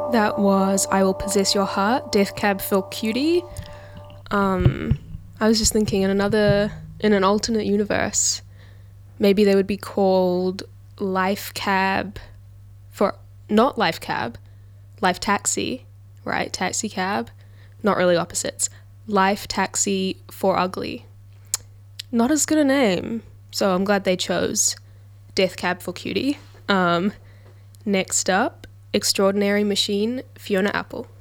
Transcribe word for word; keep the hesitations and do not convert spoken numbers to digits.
That was I Will Possess Your Heart, Death Cab for Cutie. Um, I was just thinking in another, in an alternate universe, maybe they would be called Life Cab for, not Life Cab, Life Taxi, right? Taxi Cab, not really opposites. Life Taxi for Ugly. Not as good a name, so I'm glad they chose Death Cab for Cutie. Um, next up, Extraordinary Machine, Fiona Apple.